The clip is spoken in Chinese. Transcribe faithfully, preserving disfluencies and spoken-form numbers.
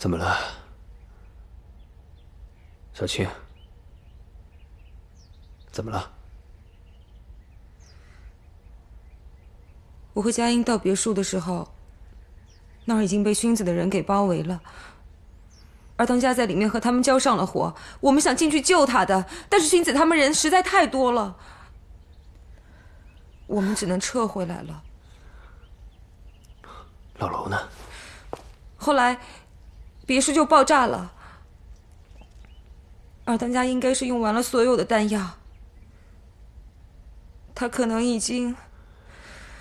怎么了，小青？怎么了？ 我和佳音到别墅的时候，那儿已经被勋子的人给包围了。而当家在里面和他们交上了火，我们想进去救他的，但是勋子他们人实在太多了，我们只能撤回来了。 老楼呢？ 后来，别墅就爆炸了。而当家应该是用完了所有的弹药，他可能已经